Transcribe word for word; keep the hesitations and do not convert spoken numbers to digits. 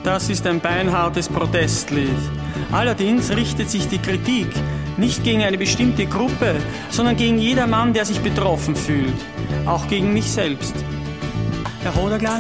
Das ist ein beinhartes Protestlied. Allerdings richtet sich die Kritik nicht gegen eine bestimmte Gruppe, sondern gegen jedermann, der sich betroffen fühlt. Auch gegen mich selbst. Er hat eine kleine